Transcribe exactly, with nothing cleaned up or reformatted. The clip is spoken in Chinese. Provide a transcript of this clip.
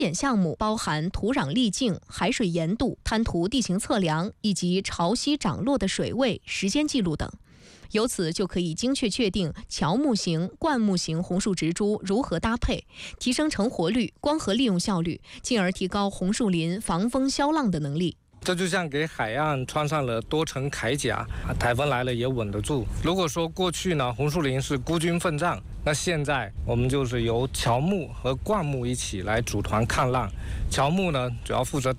检项目包含土壤粒径、海水盐度、滩涂地形测量以及潮汐涨落的水位、时间记录等。由此就可以精确确定乔木型、灌木型红树植株如何搭配，提升成活率、光合利用效率，进而提高红树林防风消浪的能力。 这就像给海岸穿上了多层铠甲，台风来了也稳得住。如果说过去呢，红树林是孤军奋战，那现在我们就是由乔木和灌木一起来组团抗浪。乔木呢，主要负责